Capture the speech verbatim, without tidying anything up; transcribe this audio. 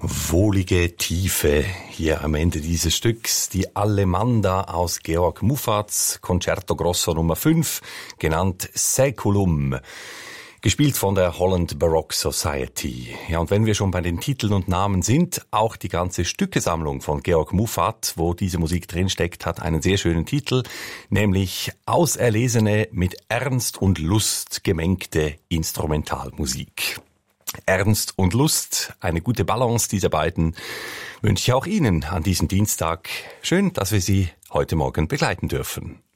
Wohlige Tiefe hier am Ende dieses Stücks. Die Allemanda aus Georg Muffat's Concerto Grosso Nummer fünf, genannt Saeculum. Gespielt von der Holland Baroque Society. Ja, und wenn wir schon bei den Titeln und Namen sind, auch die ganze Stückesammlung von Georg Muffat, wo diese Musik drinsteckt, hat einen sehr schönen Titel, nämlich Auserlesene mit Ernst und Lust gemengte Instrumentalmusik. Ernst und Lust, eine gute Balance dieser beiden, wünsche ich auch Ihnen an diesem Dienstag. Schön, dass wir Sie heute Morgen begleiten dürfen.